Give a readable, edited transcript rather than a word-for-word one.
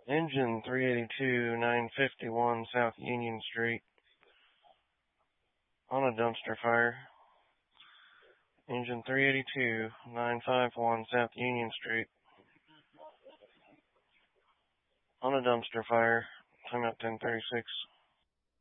Engine 382, 951 South Union Street. On a dumpster fire. Engine 382, 951 South Union Street. On a dumpster fire. Time out 10:36.